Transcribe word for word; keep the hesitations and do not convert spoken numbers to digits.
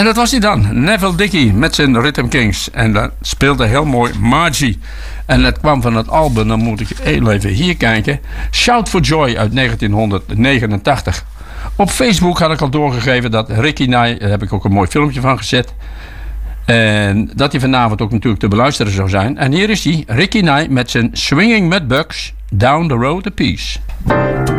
En dat was hij dan, Neville Dickey met zijn Rhythm Kings. En dat speelde heel mooi Margie. En dat kwam van het album, dan moet ik heel even hier kijken. Shout for Joy uit negentien negenentachtig. Op Facebook had ik al doorgegeven dat Ricky Nye, daar heb ik ook een mooi filmpje van gezet. En dat hij vanavond ook natuurlijk te beluisteren zou zijn. En hier is hij, Ricky Nye met zijn Swinging Mudbugs, Down the Road a Piece.